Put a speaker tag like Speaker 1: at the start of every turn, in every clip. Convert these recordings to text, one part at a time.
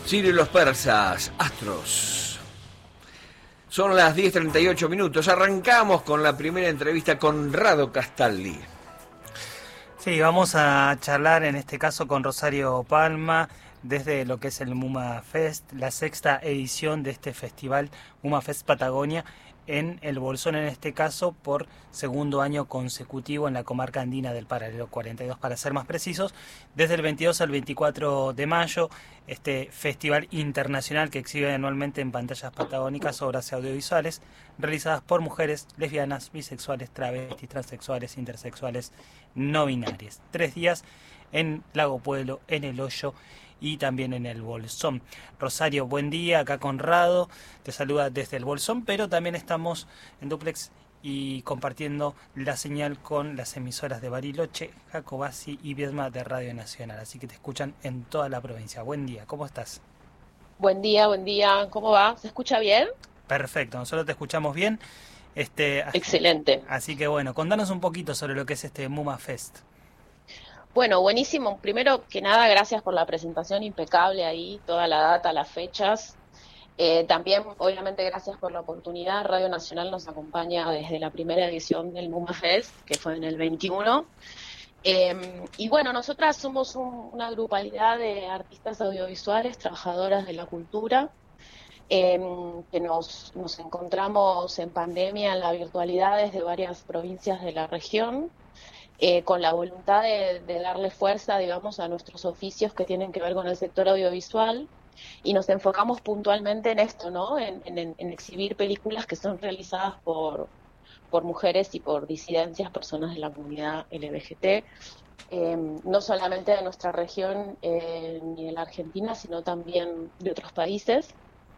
Speaker 1: Sirio y los persas, astros. Son las 10:38 minutos. Arrancamos con la primera entrevista con Rado Castaldi.
Speaker 2: Sí, vamos a charlar en este caso con Rosario Palma desde lo que es el MUMA Fest, la sexta edición de este festival MUMA Fest Patagonia en el Bolsón, en este caso por segundo año consecutivo en la comarca andina del Paralelo 42, para ser más precisos, desde el 22 al 24 de mayo, este festival internacional que exhibe anualmente en pantallas patagónicas obras audiovisuales realizadas por mujeres lesbianas, bisexuales, travestis, transexuales, intersexuales, no binarias. 3 días en Lago Pueblo, en El Hoyo y también en el Bolsón. Rosario, buen día, acá Conrado te saluda desde el Bolsón, pero también estamos en duplex y compartiendo la señal con las emisoras de Bariloche, Jacobasi y Viedma de Radio Nacional, así que te escuchan en toda la provincia. Buen día, ¿cómo estás?
Speaker 3: Buen día, ¿cómo va? ¿Se escucha bien?
Speaker 2: Perfecto, nosotros te escuchamos bien.
Speaker 3: Excelente.
Speaker 2: Así que bueno, contanos un poquito sobre lo que es este MUMA Fest.
Speaker 3: Bueno, buenísimo. Primero que nada, gracias por la presentación impecable ahí, toda la data, las fechas. También, obviamente, gracias por la oportunidad. Radio Nacional nos acompaña desde la primera edición del MUMA Fest, que fue en el 21. Y bueno, nosotras somos una grupalidad de artistas audiovisuales, trabajadoras de la cultura, que nos encontramos en pandemia en la virtualidad desde varias provincias de la región. Con la voluntad de darle fuerza, digamos, a nuestros oficios que tienen que ver con el sector audiovisual, y nos enfocamos puntualmente en esto, ¿no? En exhibir películas que son realizadas por mujeres y por disidencias, personas de la comunidad LGBT, no solamente de nuestra región ni de la Argentina, sino también de otros países.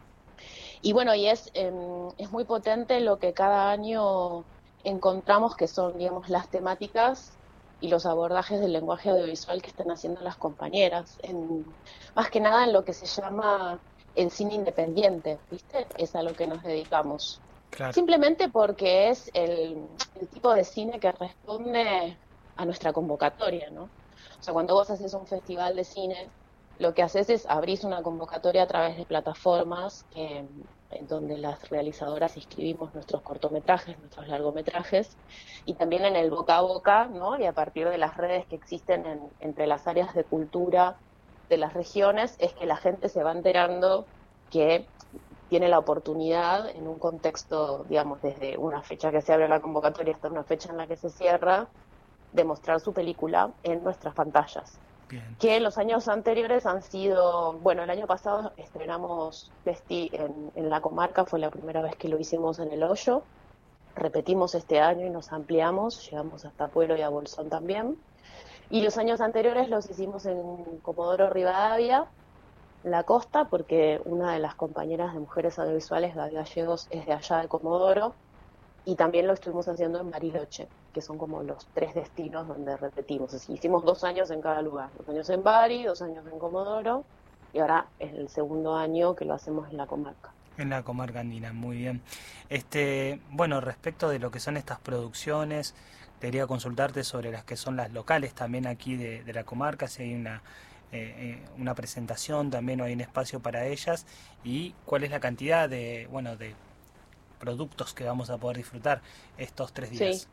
Speaker 3: Y bueno, es muy potente lo que cada año encontramos que son, digamos, las temáticas y los abordajes del lenguaje audiovisual que están haciendo las compañeras, más que nada en lo que se llama el cine independiente, ¿viste? Es a lo que nos dedicamos.
Speaker 2: Claro.
Speaker 3: Simplemente porque es el tipo de cine que responde a nuestra convocatoria, ¿no? O sea, cuando vos haces un festival de cine, lo que haces es abrís una convocatoria a través de plataformas en donde las realizadoras inscribimos nuestros cortometrajes, nuestros largometrajes, y también en el boca a boca, ¿no? Y a partir de las redes que existen entre las áreas de cultura de las regiones, es que la gente se va enterando que tiene la oportunidad, en un contexto, digamos, desde una fecha que se abre la convocatoria hasta una fecha en la que se cierra, de mostrar su película en nuestras pantallas.
Speaker 2: Bien.
Speaker 3: Que en los años anteriores han sido, bueno, el año pasado estrenamos Festi en la comarca, fue la primera vez que lo hicimos en El Hoyo, repetimos este año y nos ampliamos, llegamos hasta Pueblo y a Bolsón también, y los años anteriores los hicimos en Comodoro Rivadavia, la costa, porque una de las compañeras de mujeres audiovisuales, Gaby Gallegos, es de allá de Comodoro, y también lo estuvimos haciendo en Bariloche, que son como los 3 destinos donde repetimos. Así, hicimos 2 años en cada lugar, 2 años en Bari, 2 años en Comodoro, y ahora es el segundo año que lo hacemos en la comarca.
Speaker 2: En la comarca andina, muy bien. Bueno, respecto de lo que son estas producciones, quería consultarte sobre las que son las locales también aquí de la comarca, si hay una presentación también o hay un espacio para ellas, y cuál es la cantidad de productos que vamos a poder disfrutar estos 3 días.
Speaker 3: Sí.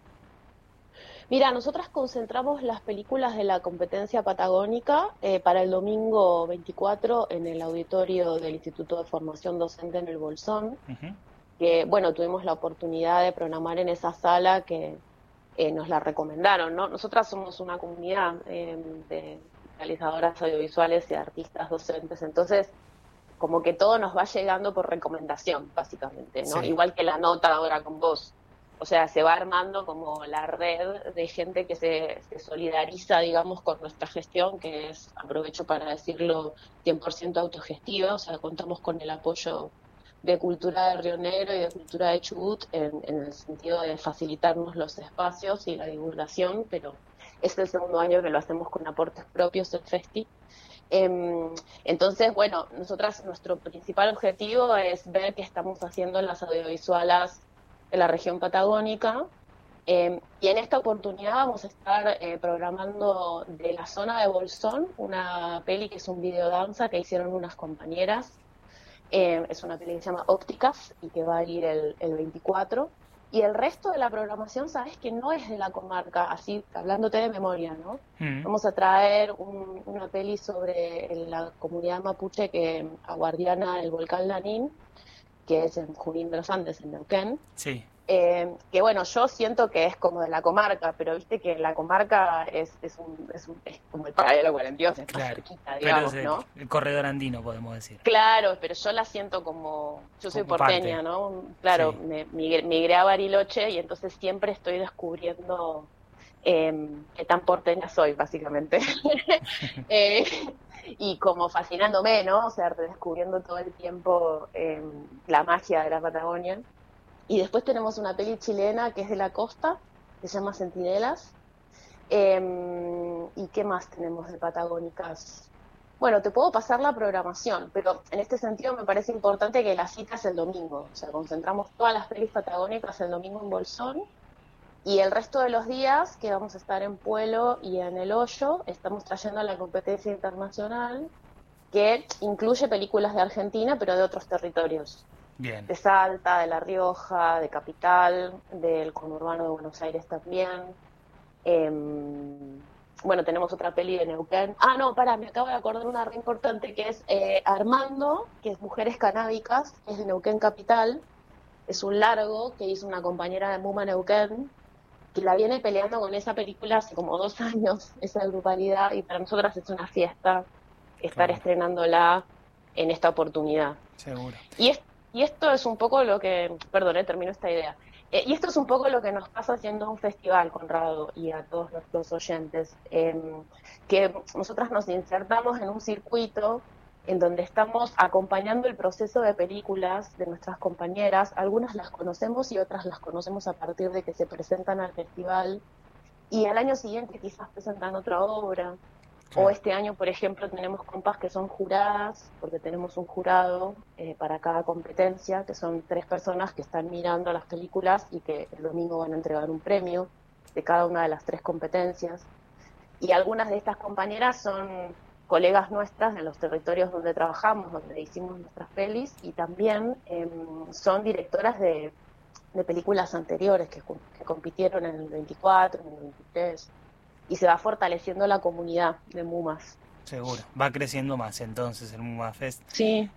Speaker 3: Mira, nosotras concentramos las películas de la competencia patagónica para el domingo 24 en el auditorio del Instituto de Formación Docente en el Bolsón, que, bueno, tuvimos la oportunidad de programar en esa sala que nos la recomendaron, ¿no? Nosotras somos una comunidad de realizadoras audiovisuales y artistas docentes, entonces como que todo nos va llegando por recomendación, básicamente, ¿no?
Speaker 2: Sí.
Speaker 3: Igual que la nota ahora con vos. O sea, se va armando como la red de gente que se solidariza, digamos, con nuestra gestión, que es, aprovecho para decirlo, 100% autogestiva. O sea, contamos con el apoyo de Cultura de Río Negro y de Cultura de Chubut en el sentido de facilitarnos los espacios y la divulgación, pero es el segundo año que lo hacemos con aportes propios del Festi. Entonces, bueno, nosotras, nuestro principal objetivo es ver qué estamos haciendo en las audiovisuales de la región patagónica, Y en esta oportunidad vamos a estar programando de la zona de Bolsón una peli que es un videodanza que hicieron unas compañeras. Es una peli que se llama Ópticas y que va a ir el 24. Y el resto de la programación, sabes que no es de la comarca, así hablándote de memoria, ¿no?
Speaker 2: Mm.
Speaker 3: Vamos a traer una peli sobre la comunidad mapuche que aguardiana el volcán Lanín, que es en Junín de los Andes, en Neuquén.
Speaker 2: Sí,
Speaker 3: Que bueno, yo siento que es como de la comarca, pero viste que la comarca es como el paralelo 42, es más
Speaker 2: claro.
Speaker 3: cerquita,
Speaker 2: Pero
Speaker 3: digamos,
Speaker 2: es
Speaker 3: ¿no?
Speaker 2: el corredor andino, podemos decir.
Speaker 3: Claro, pero yo la siento como, yo soy
Speaker 2: Como parte.
Speaker 3: porteña, ¿no? Claro,
Speaker 2: Sí.
Speaker 3: migré a Bariloche y entonces siempre estoy descubriendo qué tan porteña soy, básicamente. Eh, y como fascinándome, ¿no? O sea, descubriendo todo el tiempo la magia de la Patagonia. Y después tenemos una peli chilena que es de la costa, que se llama Centinelas. ¿Y qué más tenemos de patagónicas? Bueno, te puedo pasar la programación, pero en este sentido me parece importante que la cita es el domingo. O sea, concentramos todas las pelis patagónicas el domingo en Bolsón y el resto de los días que vamos a estar en Puelo y en El Hoyo, estamos trayendo a la competencia internacional que incluye películas de Argentina, pero de otros territorios
Speaker 2: Bien.
Speaker 3: de Salta, de La Rioja, de Capital, del conurbano de Buenos Aires también. Eh, bueno, tenemos otra peli de Neuquén. Ah, no, pará, me acabo de acordar una re importante que es Armando, que es Mujeres Canábicas, que es de Neuquén Capital. Es un largo que hizo una compañera de Muma Neuquén, que la viene peleando con esa película hace como 2 años, esa grupalidad, y para nosotras es una fiesta estar
Speaker 2: Claro,
Speaker 3: estrenándola en esta oportunidad.
Speaker 2: seguro.
Speaker 3: Y, y esto es un poco lo que, perdón, termino esta idea. Y esto es un poco lo que nos pasa haciendo un festival, Conrado, y a todos los oyentes, que nosotras nos insertamos en un circuito en donde estamos acompañando el proceso de películas de nuestras compañeras. Algunas las conocemos y otras las conocemos a partir de que se presentan al festival. Y al año siguiente quizás presentan otra obra. O
Speaker 2: Claro.
Speaker 3: este año, por ejemplo, tenemos compas que son juradas, porque tenemos un jurado para cada competencia, que son 3 personas que están mirando las películas y que el domingo van a entregar un premio de cada una de las 3 competencias. Y algunas de estas compañeras son colegas nuestras en los territorios donde trabajamos, donde hicimos nuestras pelis, y también son directoras de películas anteriores que compitieron en el 24, en el 23 y se va fortaleciendo la comunidad de Mumas.
Speaker 2: Seguro. Va creciendo más entonces el Muma Fest.
Speaker 3: Sí,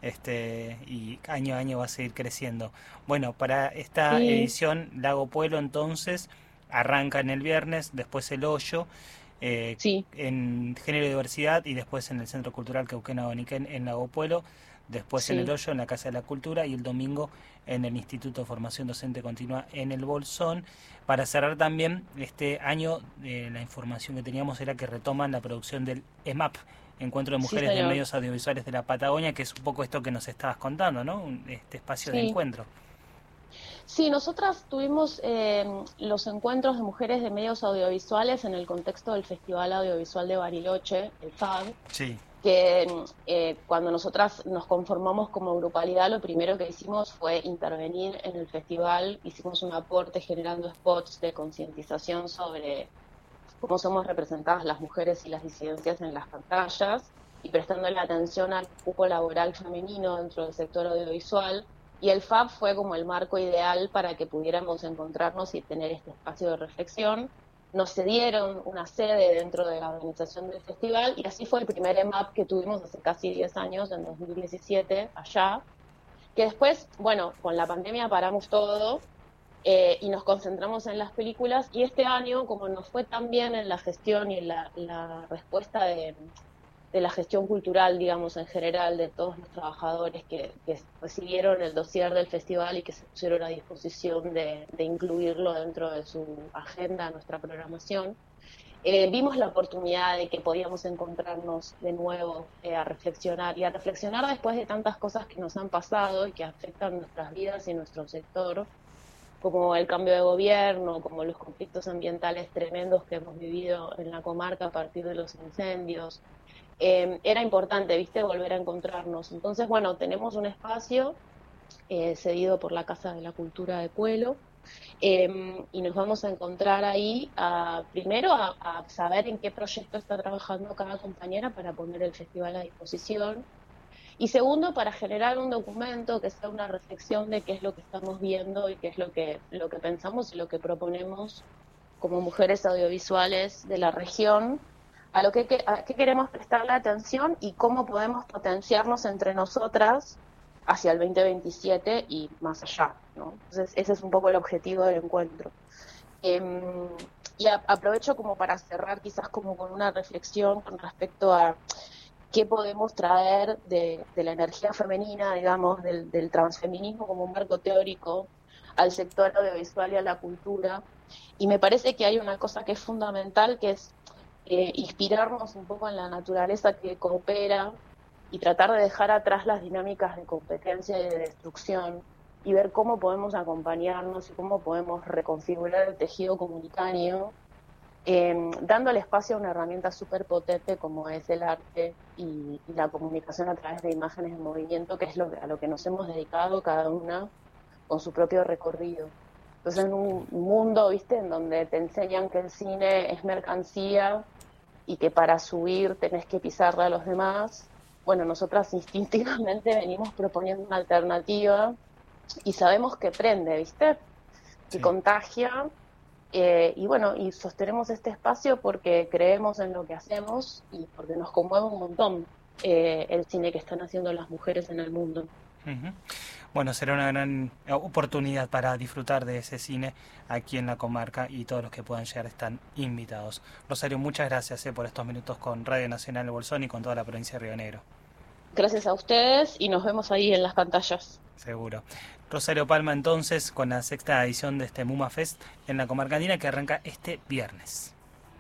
Speaker 2: Y año a año va a seguir creciendo. Bueno, para esta
Speaker 3: sí,
Speaker 2: edición, Lago Pueblo entonces arranca en el viernes, después el Hoyo,
Speaker 3: sí,
Speaker 2: en Género y Diversidad y después en el Centro Cultural Queuquén Abaniquén en Lago Pueblo, después en el
Speaker 3: sí,
Speaker 2: Hoyo en la Casa de la Cultura y el domingo en el Instituto de Formación Docente Continua en el Bolsón. Para cerrar también este año, la información que teníamos era que retoman la producción del EMAP, Encuentro de
Speaker 3: sí,
Speaker 2: Mujeres de
Speaker 3: señor.
Speaker 2: Medios Audiovisuales de la Patagonia, que es un poco esto que nos estabas contando, ¿no? Este espacio de
Speaker 3: Sí,
Speaker 2: encuentro.
Speaker 3: sí, nosotras tuvimos los encuentros de mujeres de medios audiovisuales en el contexto del Festival Audiovisual de Bariloche, el FAB,
Speaker 2: Sí,
Speaker 3: que cuando nosotras nos conformamos como grupalidad, lo primero que hicimos fue intervenir en el festival, hicimos un aporte generando spots de concientización sobre cómo somos representadas las mujeres y las disidencias en las pantallas y prestándole atención al cupo laboral femenino dentro del sector audiovisual. Y el FAB fue como el marco ideal para que pudiéramos encontrarnos y tener este espacio de reflexión. Nos cedieron una sede dentro de la organización del festival y así fue el primer EMAP que tuvimos hace casi 10 años, en 2017, allá, que después, bueno, con la pandemia paramos todo y nos concentramos en las películas y este año, como nos fue tan bien en la gestión y en la respuesta de la gestión cultural, digamos, en general, de todos los trabajadores que recibieron el dossier del festival y que se pusieron a disposición de incluirlo dentro de su agenda, nuestra programación, vimos la oportunidad de que podíamos encontrarnos de nuevo a reflexionar y a reflexionar después de tantas cosas que nos han pasado y que afectan nuestras vidas y nuestro sector, como el cambio de gobierno, como los conflictos ambientales tremendos que hemos vivido en la comarca a partir de los incendios. Era importante, viste, volver a encontrarnos. Entonces, bueno, tenemos un espacio cedido por la Casa de la Cultura de Pueblo, Y nos vamos a encontrar ahí primero a saber en qué proyecto está trabajando cada compañera para poner el festival a disposición. Y segundo, para generar un documento que sea una reflexión de qué es lo que estamos viendo y qué es lo que pensamos y lo que proponemos como mujeres audiovisuales de la región, a qué queremos prestarle atención y cómo podemos potenciarnos entre nosotras hacia el 2027 y más allá, ¿no? Entonces, ese es un poco el objetivo del encuentro. Y aprovecho como para cerrar quizás como con una reflexión con respecto a qué podemos traer de la energía femenina, digamos, del transfeminismo como un marco teórico al sector audiovisual y a la cultura. Y me parece que hay una cosa que es fundamental, que es inspirarnos un poco en la naturaleza que coopera y tratar de dejar atrás las dinámicas de competencia y de destrucción y ver cómo podemos acompañarnos y cómo podemos reconfigurar el tejido comunitario, dándole espacio a una herramienta súper potente como es el arte y la comunicación a través de imágenes en movimiento, que es a lo que nos hemos dedicado cada una con su propio recorrido. Entonces, en un mundo, ¿viste?, en donde te enseñan que el cine es mercancía y que para subir tenés que pisarle a los demás, bueno, nosotras instintivamente venimos proponiendo una alternativa y sabemos que prende, ¿viste?, que
Speaker 2: Sí.
Speaker 3: contagia. Y bueno, y sostenemos este espacio porque creemos en lo que hacemos y porque nos conmueve un montón el cine que están haciendo las mujeres en el mundo.
Speaker 2: Ujú. Bueno, será una gran oportunidad para disfrutar de ese cine aquí en la comarca y todos los que puedan llegar están invitados. Rosario, muchas gracias por estos minutos con Radio Nacional El Bolsón y con toda la provincia de Río Negro.
Speaker 3: Gracias a ustedes y nos vemos ahí en las pantallas.
Speaker 2: Seguro. Rosario Palma entonces con la sexta edición de este Muma Fest en la comarca andina que arranca este viernes.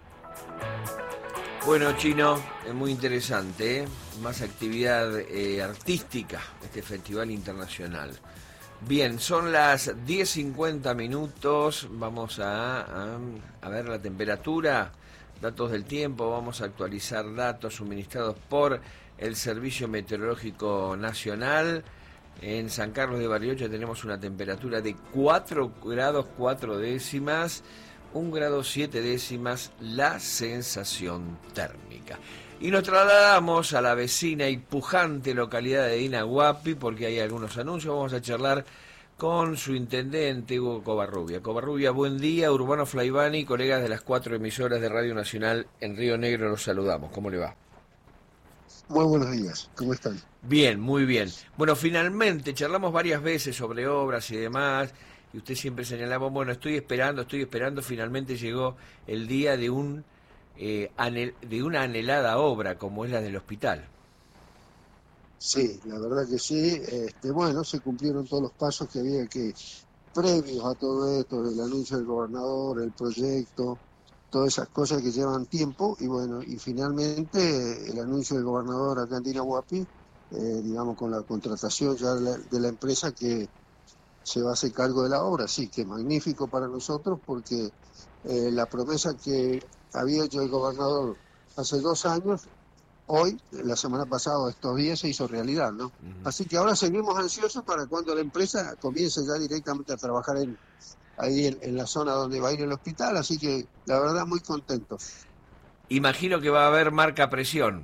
Speaker 1: Bueno, Chino, es muy interesante, ¿eh? Más actividad artística, este festival internacional. Bien, son las 10:50 minutos, vamos a ver la temperatura, datos del tiempo, vamos a actualizar datos suministrados por el Servicio Meteorológico Nacional. En San Carlos de Bariloche tenemos una temperatura de 4 grados 4 décimas, 1 grado 7 décimas la sensación térmica. Y nos trasladamos a la vecina y pujante localidad de Dinahuapi porque hay algunos anuncios. Vamos a charlar con su intendente Hugo Covarrubia. Covarrubia, buen día. Urbano Flaivani, colegas de las 4 emisoras de Radio Nacional en Río Negro, los saludamos. ¿Cómo le va?
Speaker 4: Muy buenos días, ¿cómo están?
Speaker 1: Bien, muy bien. Bueno, finalmente charlamos varias veces sobre obras y demás, y usted siempre señalaba, bueno, estoy esperando, finalmente llegó el día de de una anhelada obra como es la del hospital.
Speaker 4: Sí, la verdad que sí. Bueno, se cumplieron todos los pasos que había previos a todo esto, el anuncio del gobernador, el proyecto, todas esas cosas que llevan tiempo, y bueno, y finalmente el anuncio del gobernador acá en Dinahuapi, digamos con la contratación ya de la empresa que se va a hacer cargo de la obra. Sí, que magnífico para nosotros porque la promesa que había hecho el gobernador hace 2 años, hoy, la semana pasada, estos días se hizo realidad, ¿no?
Speaker 1: Uh-huh.
Speaker 4: Así que ahora seguimos ansiosos para cuando la empresa comience ya directamente a trabajar ahí en la zona donde va a ir el hospital, así que la verdad muy contentos.
Speaker 1: Imagino que va a haber marca presión.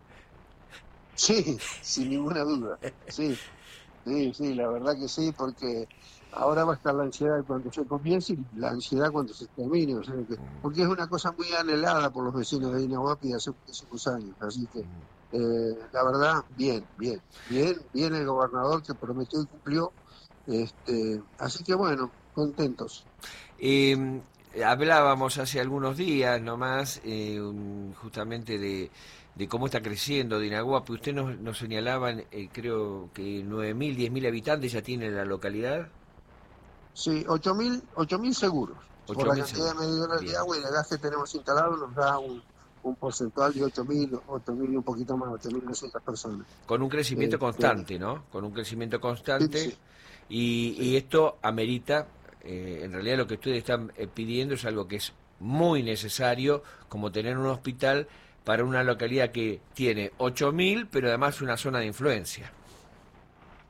Speaker 4: Sí, sin ninguna duda, sí, la verdad que sí, porque ahora va a estar la ansiedad cuando se comience y la ansiedad cuando se termine, o sea porque es una cosa muy anhelada por los vecinos de Dinahuapi hace muchísimos años, así que la verdad, bien el gobernador que prometió y cumplió, así que bueno, contentos.
Speaker 1: Hablábamos hace algunos días nomás justamente de cómo está creciendo Dinahuapi. Usted nos señalaban, creo que 9.000, 10.000 habitantes ya tiene la localidad.
Speaker 4: Sí, 8.000 seguros. Por la cantidad de medidores de agua y de gas que tenemos instalado nos da un porcentual de 8.000 y un poquito más, 8.900 personas.
Speaker 1: Con un crecimiento constante, ¿no? Con un crecimiento constante.
Speaker 4: Sí.
Speaker 1: Y esto amerita, en realidad lo que ustedes están pidiendo es algo que es muy necesario, como tener un hospital para una localidad que tiene 8.000, pero además una zona de influencia.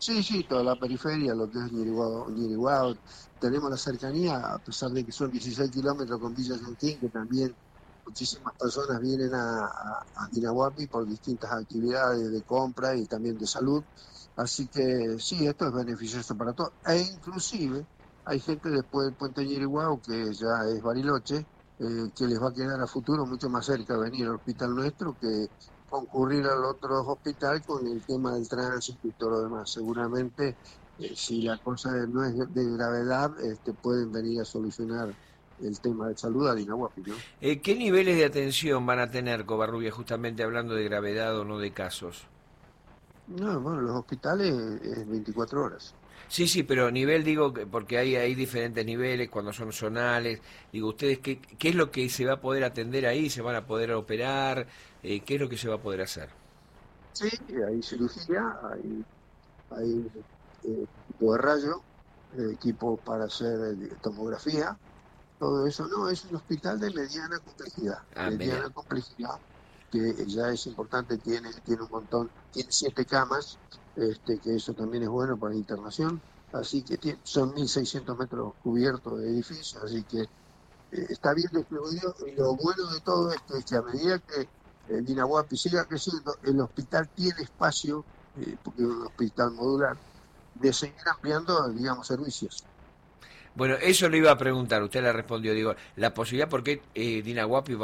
Speaker 4: Sí, toda la periferia, lo que es Ñiriguao. Tenemos la cercanía, a pesar de que son 16 kilómetros con Villa Gentín, que también muchísimas personas vienen a Dinahuapi por distintas actividades de compra y también de salud. Así que sí, esto es beneficioso para todos. E inclusive hay gente después del puente Ñiriguao, que ya es Bariloche, que les va a quedar a futuro mucho más cerca venir al hospital nuestro que concurrir al otro hospital con el tema del tránsito y todo lo demás. Seguramente, si la cosa no es de gravedad, pueden venir a solucionar el tema de salud a Dinahuapi, ¿no?
Speaker 1: ¿Qué niveles de atención van a tener, Covarrubia, justamente hablando de gravedad o no de casos?
Speaker 4: No, bueno, los hospitales es 24 horas.
Speaker 1: Sí, pero nivel, digo, porque hay diferentes niveles, cuando son zonales, digo, ¿ustedes qué es lo que se va a poder atender ahí? ¿Se van a poder operar? ¿Qué es lo que se va a poder hacer?
Speaker 4: Sí, hay cirugía, hay equipo de rayo, equipo para hacer tomografía, todo eso. No, es un hospital de
Speaker 1: Ah,
Speaker 4: mediana complejidad, que ya es importante, tiene un montón, tiene 7 camas, que eso también es bueno para la internación, así que son 1.600 metros cubiertos de edificio, así que está bien distribuido, y lo bueno de todo esto es que a medida que el Dinahuapi siga creciendo, el hospital tiene espacio, porque es un hospital modular, de seguir ampliando, digamos, servicios.
Speaker 1: Bueno, eso le iba a preguntar, usted la respondió, digo, la posibilidad porque Dinahuapi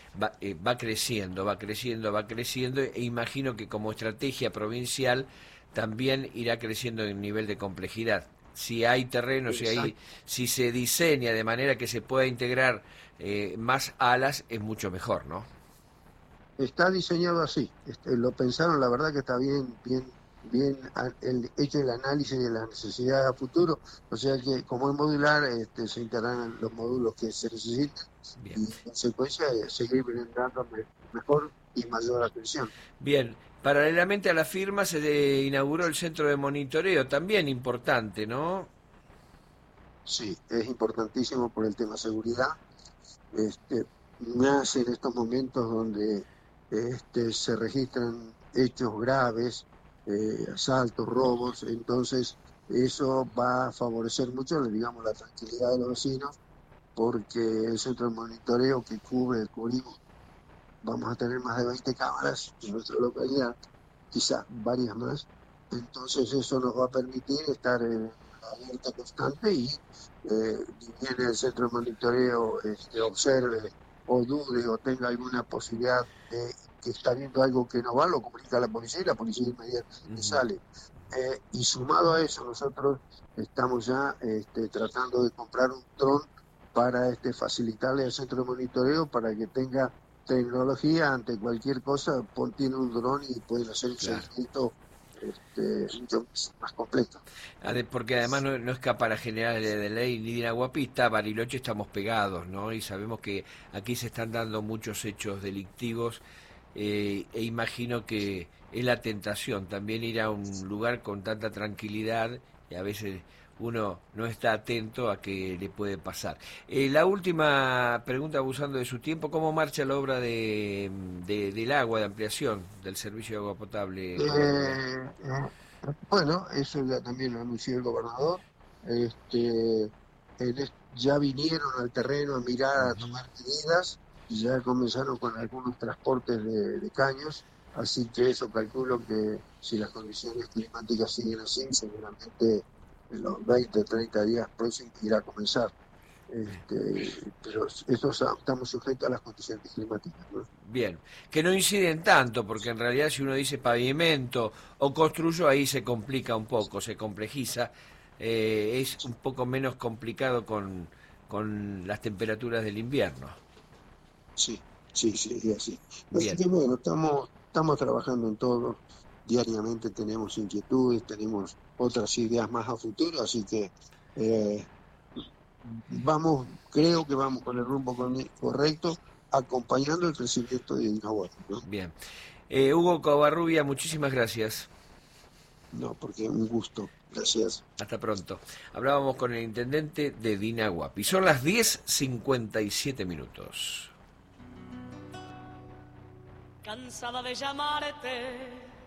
Speaker 1: va creciendo, e imagino que como estrategia provincial también irá creciendo en nivel de complejidad. Si hay terreno,
Speaker 4: Exacto.
Speaker 1: si se diseña de manera que se pueda integrar más alas, es mucho mejor, ¿no?
Speaker 4: Está diseñado así, lo pensaron, la verdad que está hecho el análisis de las necesidades a futuro, o sea que como es modular, se integrarán los módulos que se necesitan
Speaker 1: Bien.
Speaker 4: y en consecuencia seguir brindando mejor y mayor atención.
Speaker 1: Bien, paralelamente a la firma se inauguró el centro de monitoreo, también importante, ¿no?
Speaker 4: Sí, es importantísimo por el tema seguridad, este, más en estos momentos donde se registran hechos graves, asaltos, robos, entonces eso va a favorecer mucho, digamos, la tranquilidad de los vecinos, porque el centro de monitoreo que cubrimos, vamos a tener más de 20 cámaras en nuestra localidad, quizás varias más, entonces eso nos va a permitir estar en alerta constante y ni bien el centro de monitoreo observe o dude o tenga alguna posibilidad de que está viendo algo que no va, lo comunica a la policía y la policía inmediatamente
Speaker 1: Ujú.
Speaker 4: sale. Y sumado a eso, nosotros estamos ya tratando de comprar un dron para facilitarle al centro de monitoreo para que tenga tecnología ante cualquier cosa, tiene un dron y pueden hacer un
Speaker 1: Claro.
Speaker 4: seguimiento mucho más completo.
Speaker 1: Porque además no escapa a la general de ley ni Dinahuapi, está Bariloche, estamos pegados, ¿no? Y sabemos que aquí se están dando muchos hechos delictivos, e imagino que es la tentación también ir a un lugar con tanta tranquilidad y a veces uno no está atento a qué le puede pasar. La última pregunta, abusando de su tiempo, ¿cómo marcha la obra del agua, de ampliación del servicio de agua potable, Covarrubia?
Speaker 4: Bueno, eso ya también lo anunció el gobernador. Ya vinieron al terreno a mirar, a
Speaker 1: Ujú.
Speaker 4: tomar medidas, y ya comenzaron con algunos transportes de caños, así que eso calculo que si las condiciones climáticas siguen así, seguramente en los 20, 30 días próximos irá a comenzar. Pero estamos sujetos a las condiciones climáticas, ¿no?
Speaker 1: Bien, que no inciden tanto, porque en realidad si uno dice pavimento o construyo, ahí se complica un poco, se complejiza, es un poco menos complicado con las temperaturas del invierno.
Speaker 4: Sí, sí, es así. Así
Speaker 1: Bien,
Speaker 4: que bueno, estamos trabajando en todo. Diariamente tenemos inquietudes, tenemos otras ideas más a futuro, así que eh, creo que vamos con el rumbo correcto, acompañando el crecimiento de Dinahuapi, ¿no?
Speaker 1: bien. Hugo Covarrubia, muchísimas gracias.
Speaker 4: No, porque un gusto. Gracias.
Speaker 1: Hasta pronto. Hablábamos con el intendente de Dinahuapi. Son las 10:57 minutos.
Speaker 5: Cansada de llamarte